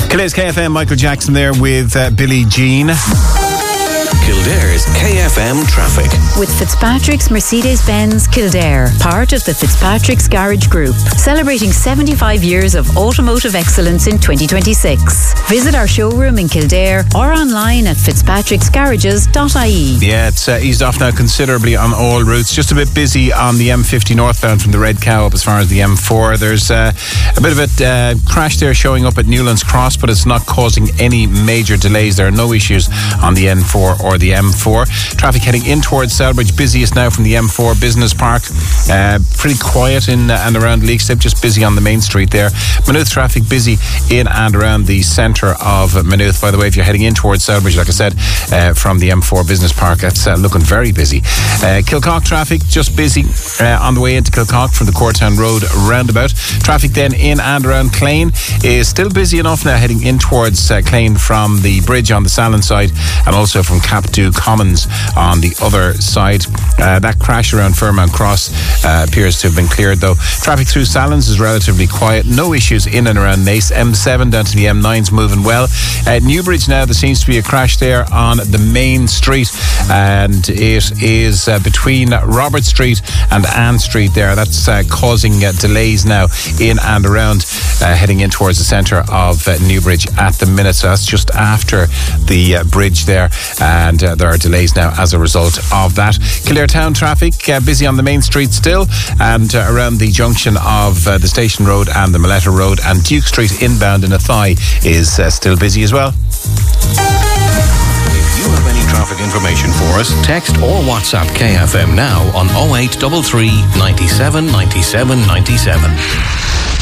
Kildare's KFM, Michael Jackson there with Billie Jean. Kildare's KFM traffic. With Fitzpatrick's Mercedes-Benz Kildare, part of the Fitzpatrick's Garage Group, celebrating 75 years of automotive excellence in 2026. Visit our showroom in Kildare or online at fitzpatricksgarages.ie. Yeah, it's eased off now considerably on all routes. Just a bit busy on the M50 northbound from the Red Cow up as far as the M4. There's a bit of a crash there showing up at Newlands Cross, but it's not causing any major delays. There are no issues on the N4 or the M4. Traffic heading in towards Selbridge, busiest now from the M4 Business Park. Pretty quiet in and around Leixlip, just busy on the main street there. Maynooth traffic busy in and around the centre of Maynooth. By the way, if you're heading in towards Selbridge, like I said, from the M4 Business Park, that's looking very busy. Kilcock traffic just busy on the way into Kilcock from the Courtown Road roundabout. Traffic then in and around Clane is still busy enough now heading in towards Clane from the bridge on the Salon side and also from Capdu Commons on the other side. That crash around Fairmount Cross appears to have been cleared though. Traffic through Salons is relatively quiet. No issues in and around Nace. M7 down to the M9's moving well. Newbridge now, there seems to be a crash there on the main street and it is between Robert Street and Ann Street there. That's causing delays now in and around heading in towards the centre of Newbridge at the minute. So that's just after the bridge there and there are delays now as a result of that. Kildare Town traffic busy on the main street still and around the junction of the Station Road and the Maletta Road, and Duke Street inbound in Athy is still busy as well. If you have any traffic information for us, text or WhatsApp KFM now on 0833 97 97 97.